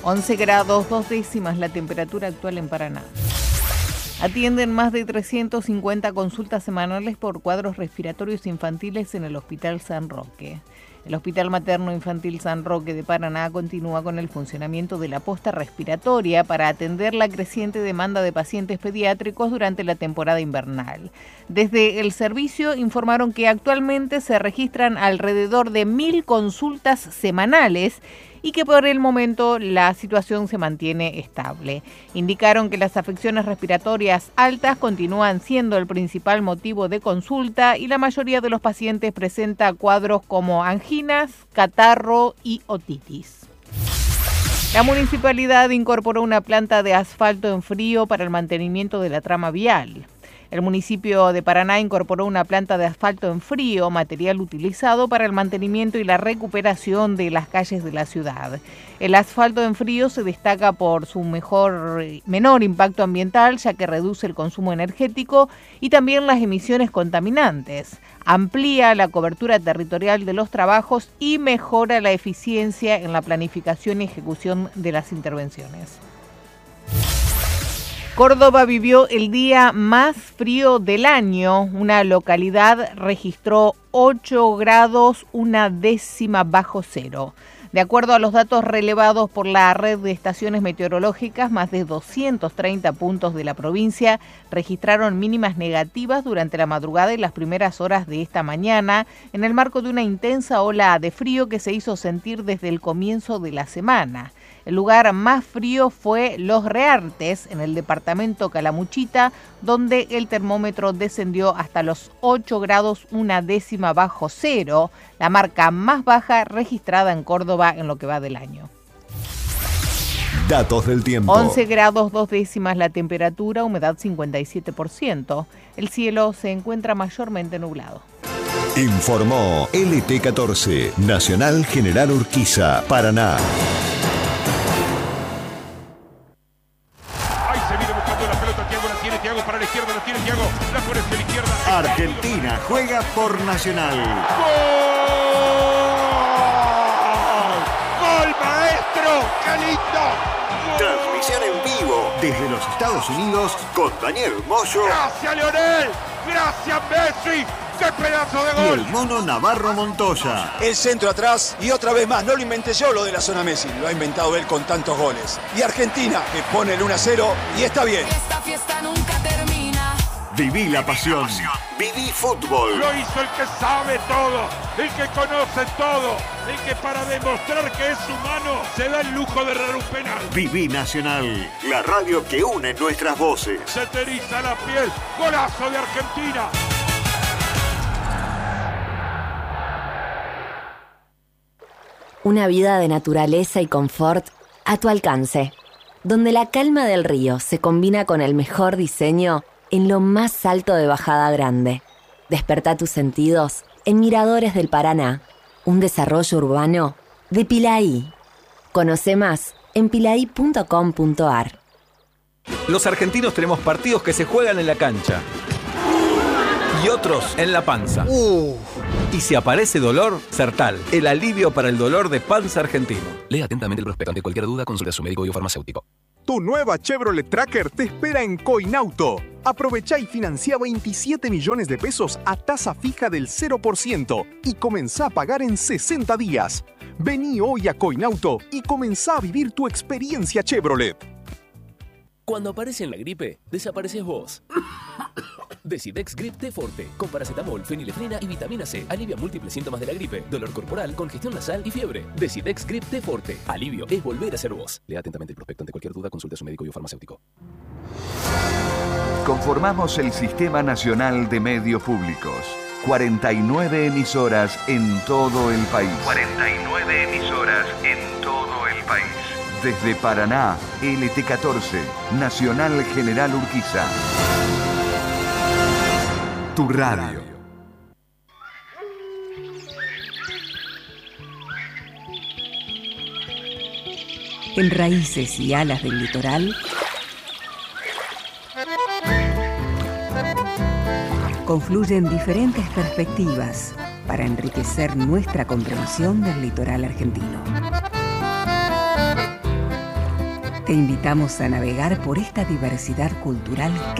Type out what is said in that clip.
11 grados 2 décimas la temperatura actual en Paraná. Atienden más de 350 consultas semanales por cuadros respiratorios infantiles en el Hospital San Roque. El Hospital Materno Infantil San Roque de Paraná continúa con el funcionamiento de la posta respiratoria para atender la creciente demanda de pacientes pediátricos durante la temporada invernal. Desde el servicio informaron que actualmente se registran alrededor de 1.000 consultas semanales y que por el momento la situación se mantiene estable. Indicaron que las afecciones respiratorias altas continúan siendo el principal motivo de consulta y la mayoría de los pacientes presenta cuadros como anginas, catarro y otitis. La municipalidad incorporó una planta de asfalto en frío para el mantenimiento de la trama vial. El municipio de Paraná incorporó una planta de asfalto en frío, material utilizado para el mantenimiento y la recuperación de las calles de la ciudad. El asfalto en frío se destaca por su menor impacto ambiental, ya que reduce el consumo energético y también las emisiones contaminantes. Amplía la cobertura territorial de los trabajos y mejora la eficiencia en la planificación y ejecución de las intervenciones. Córdoba vivió el día más frío del año. Una localidad registró 8 grados, 1/10 bajo cero. De acuerdo a los datos relevados por la red de estaciones meteorológicas, más de 230 puntos de la provincia registraron mínimas negativas durante la madrugada y las primeras horas de esta mañana, en el marco de una intensa ola de frío que se hizo sentir desde el comienzo de la semana. El lugar más frío fue Los Reartes, en el departamento Calamuchita, donde el termómetro descendió hasta los 8 grados, 1/10 bajo cero, la marca más baja registrada en Córdoba en lo que va del año. Datos del tiempo. 11 grados 2 décimas la temperatura, humedad 57%. El cielo se encuentra mayormente nublado. Informó LT14, Nacional General Urquiza, Paraná. Para la izquierda, la tiene Thiago, la pone hacia la izquierda. Argentina juega por Nacional. ¡Gol! ¡Gol, maestro! ¡Qué lindo! ¡Gol! Transmisión en vivo desde los Estados Unidos con Daniel Moyo. ¡Gracias, Lionel! ¡Gracias, Messi! ¡Qué pedazo de gol! Y el mono Navarro Montoya. El centro atrás y otra vez más, no lo inventé yo lo de la zona Messi, lo ha inventado él con tantos goles. Y Argentina, que pone el 1-0 y está bien. Esta fiesta nunca termina. Viví la pasión. Viví fútbol. Lo hizo el que sabe todo, el que conoce todo, el que para demostrar que es humano se da el lujo de errar un penal. Viví Nacional, la radio que une nuestras voces. Se te eriza la piel, golazo de Argentina. Una vida de naturaleza y confort a tu alcance, donde la calma del río se combina con el mejor diseño en lo más alto de Bajada Grande. Despertá tus sentidos en Miradores del Paraná, un desarrollo urbano de Pilaí. Conoce más en pilaí.com.ar. Los argentinos tenemos partidos que se juegan en la cancha y otros en la panza. Y si aparece dolor, Sertal, el alivio para el dolor de panza argentino. Lea atentamente el prospecto. Ante cualquier duda, consulte a su médico y o farmacéutico. Tu nueva Chevrolet Tracker te espera en Coinauto. Aprovechá y financia 27 millones de pesos a tasa fija del 0% y comenzá a pagar en 60 días. Vení hoy a Coinauto y comenzá a vivir tu experiencia Chevrolet. Cuando aparece en la gripe, desapareces vos. Decidex Grip T Forte, con paracetamol, fenilefrina y vitamina C. Alivia múltiples síntomas de la gripe, dolor corporal, congestión nasal y fiebre. Decidex Grip T Forte. Alivio es volver a ser vos. Lea atentamente el prospecto. Ante cualquier duda, consulte a su médico y o farmacéutico. Conformamos el Sistema Nacional de Medios Públicos. 49 emisoras en todo el país. 49 emisoras en todo el país. Desde Paraná, LT14, Nacional General Urquiza. Tu radio. En Raíces y Alas del Litoral confluyen diferentes perspectivas para enriquecer nuestra comprensión del litoral argentino. Te invitamos a navegar por esta diversidad cultural